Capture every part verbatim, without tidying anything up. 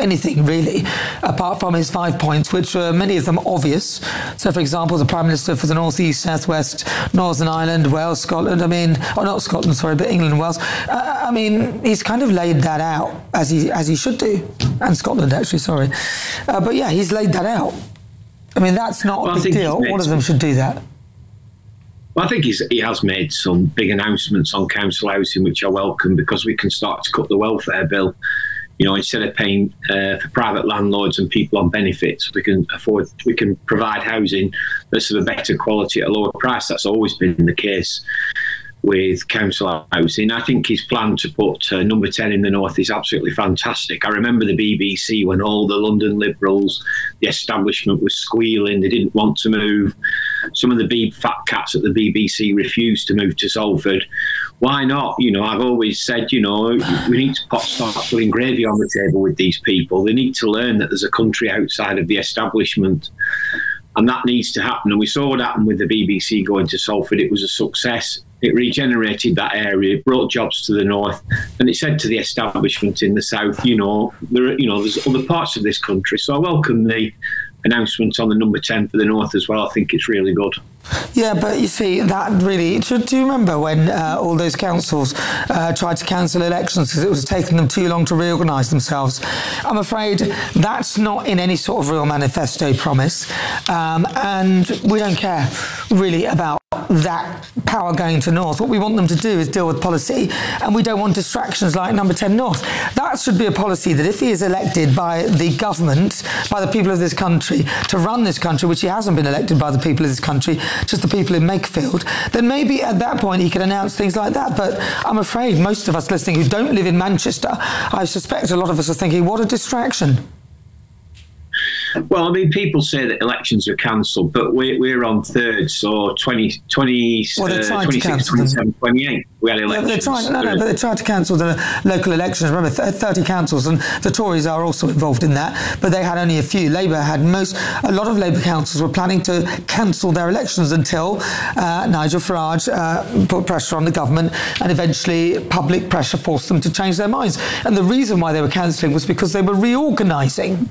anything really, apart from his five points, which were many of them obvious. So, for example, the Prime Minister for the North East, South West, Northern Ireland, Wales, Scotland, I mean, oh, not Scotland, sorry, but England and Wales. Uh, I mean, he's kind of laid that out, as he as he should do. And Scotland, actually, sorry. Uh, but yeah, he's laid that out. I mean, that's not well, a big deal. All of them should do that. Well, I think he's, he has made some big announcements on council housing, which I welcome, because we can start to cut the welfare bill. You know, instead of paying uh, for private landlords and people on benefits, we can afford, we can provide housing that's of a better quality at a lower price. That's always been the case with council housing. I think his plan to put uh, number ten in the north is absolutely fantastic. I remember the B B C when all the London Liberals, the establishment was squealing, they didn't want to move. Some of the big fat cats at the B B C refused to move to Salford. Why not? You know, I've always said, you know, we need to put, start putting gravy on the table with these people. They need to learn that there's a country outside of the establishment. And that needs to happen. And we saw what happened with the B B C going to Salford. It was a success. It regenerated that area, it brought jobs to the north, and it said to the establishment in the south, you know, there, you know, there's other parts of this country. So I welcome the announcement on the number ten for the north as well. I think it's really good. Yeah, but you see, that really... Do you remember when uh, all those councils uh, tried to cancel elections because it was taking them too long to reorganise themselves? I'm afraid that's not in any sort of real manifesto promise. Um, and we don't care, really, about that power going to North. What we want them to do is deal with policy, and we don't want distractions like number ten North. That should be a policy that if he is elected by the government, by the people of this country, to run this country, which he hasn't been elected by the people of this country, just the people in Makefield, then maybe at that point he could announce things like that. But I'm afraid most of us listening who don't live in Manchester, I suspect a lot of us are thinking, what a distraction. Well, I mean, people say that elections are cancelled, but we're, we're on third, so twenty, twenty, well, they're trying uh, twenty-six, to twenty-seven, twenty-eight, we had elections. Yeah, they're trying, no, no, but they tried to cancel the local elections. Remember, thirty councils, and the Tories are also involved in that, but they had only a few. Labour had most, a lot of Labour councils were planning to cancel their elections until uh, Nigel Farage uh, put pressure on the government, and eventually public pressure forced them to change their minds. And the reason why they were cancelling was because they were reorganising.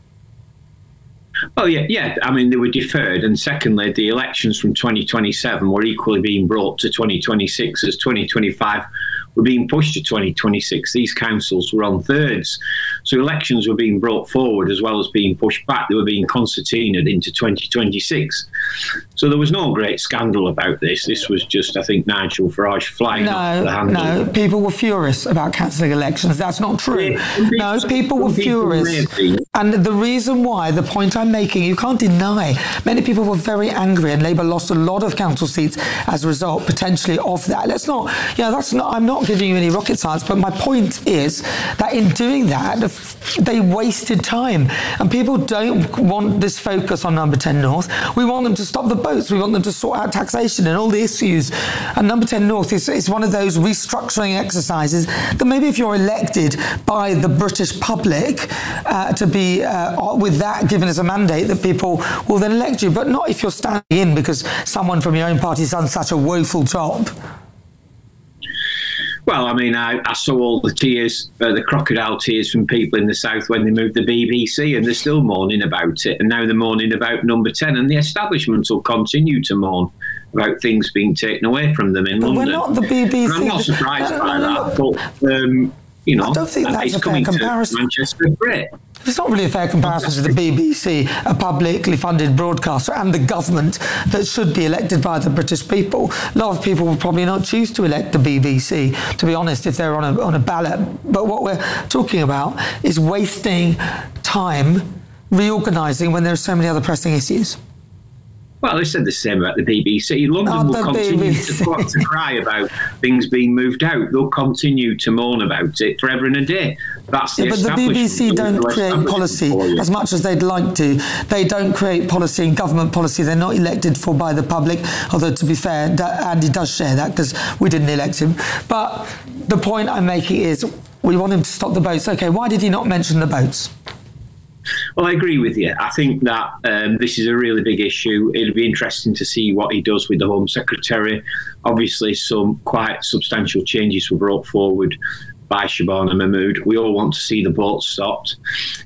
Oh, yeah, yeah. I mean, they were deferred. And secondly, the elections from twenty twenty-seven were equally being brought to twenty twenty-six as twenty twenty-five were being pushed to twenty twenty-six. These councils were on thirds. So elections were being brought forward as well as being pushed back. They were being concertinaed into twenty twenty-six. So there was no great scandal about this. This was just, I think, Nigel Farage flying no, off the handle. No, people were furious about cancelling elections. That's not true. Yeah, no, people were furious. And the reason why, the point I'm making, you can't deny, many people were very angry, and Labour lost a lot of council seats as a result, potentially, of that. Let's not, yeah, that's not, I'm not giving you any rocket science, but my point is that in doing that, they wasted time. And people don't want this focus on number ten North. We want them to stop the boats. We want them to sort out taxation and all the issues. And number ten North is, is one of those restructuring exercises that maybe if you're elected by the British public uh, to be uh, with that given as a mandate, that people will then elect you, but not if you're standing in because someone from your own party has done such a woeful job. Well, I mean, I, I saw all the tears, uh, the crocodile tears from people in the south when they moved the B B C, and they're still mourning about it. And now they're mourning about number ten, and the establishment will continue to mourn about things being taken away from them in but London. We're not the B B C. And I'm not surprised no, by no, no, that, but, um, you know, I don't think that's it's a fair coming comparison. to Manchester Brit. It's not really a fair comparison to the B B C, a publicly funded broadcaster, and the government that should be elected by the British people. A lot of people will probably not choose to elect the B B C, to be honest, if they're on a, on a ballot. But what we're talking about is wasting time reorganising when there are so many other pressing issues. Well, they said the same about the B B C. London Not will continue to, to cry about things being moved out. They'll continue to mourn about it forever and a day. That's the yeah, but the B B C don't create policy as much as they'd like to. They don't create policy and government policy. They're not elected for by the public, although to be fair, Andy does share that because we didn't elect him. But the point I'm making is we want him to stop the boats. OK, why did he not mention the boats? Well, I agree with you. I think that um, this is a really big issue. It'll be interesting to see what he does with the Home Secretary. Obviously, some quite substantial changes were brought forward by Shabana Mahmood. We all want to see the boat stopped.